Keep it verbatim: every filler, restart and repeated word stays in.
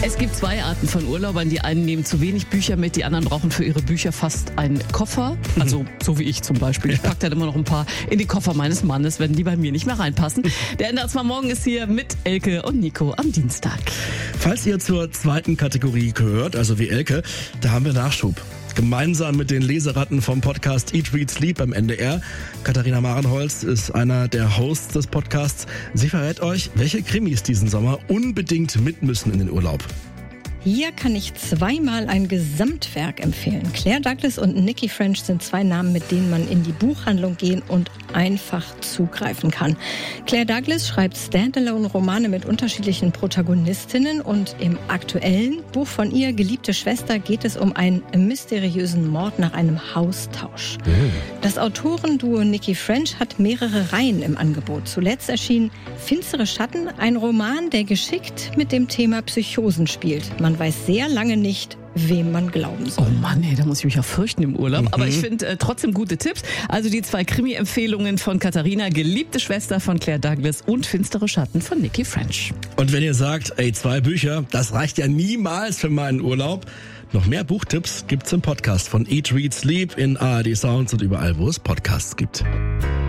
Es gibt zwei Arten von Urlaubern. Die einen nehmen zu wenig Bücher mit, die anderen brauchen für ihre Bücher fast einen Koffer. Also so wie ich zum Beispiel. Ich packe dann immer noch ein paar in die Koffer meines Mannes, wenn die bei mir nicht mehr reinpassen. Der Ende mal morgen ist hier mit Elke und Nico am Dienstag. Falls ihr zur zweiten Kategorie gehört, also wie Elke, da haben wir Nachschub. Gemeinsam mit den Leseratten vom Podcast Eat, Read, Sleep beim N D R. Katharina Marenholz ist einer der Hosts des Podcasts. Sie verrät euch, welche Krimis diesen Sommer unbedingt mit müssen in den Urlaub. Hier kann ich zweimal ein Gesamtwerk empfehlen. Claire Douglas und Nikki French sind zwei Namen, mit denen man in die Buchhandlung gehen und einfach zugreifen kann. Claire Douglas schreibt Standalone-Romane mit unterschiedlichen Protagonistinnen und im aktuellen Buch von ihr, Geliebte Schwester, geht es um einen mysteriösen Mord nach einem Haustausch. Mhm. Das Autorenduo Nikki French hat mehrere Reihen im Angebot. Zuletzt erschien Finstere Schatten, ein Roman, der geschickt mit dem Thema Psychosen spielt. Man weiß sehr lange nicht, wem man glauben soll. Oh Mann, ey, da muss ich mich ja fürchten im Urlaub. Mhm. Aber ich finde äh, trotzdem gute Tipps. Also die zwei Krimi-Empfehlungen von Katharina, Geliebte Schwester von Claire Douglas und Finstere Schatten von Nikki French. Und wenn ihr sagt, ey, zwei Bücher, das reicht ja niemals für meinen Urlaub, noch mehr Buchtipps gibt's im Podcast von Eat, Read, Sleep in A R D Sounds und überall, wo es Podcasts gibt.